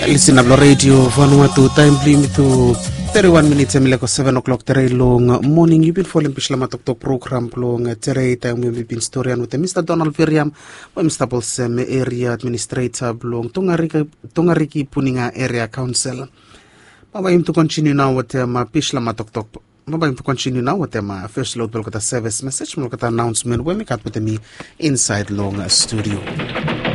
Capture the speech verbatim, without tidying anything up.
Listen up lo radio Vanuatu time limit to thirty-one minutes emileko seven o'clock today long morning. You've been following Pishlama Tok Tok program long today time we've been historian with Mister Donald Viriam, Mister Bolsem area administrator long Tongariki Tongariki Puninga area council. Maba him to continue now with my Pishlama Tok Tok. Maba him to continue now with my first load look at the service message, look at the announcement when we got with me inside long studio.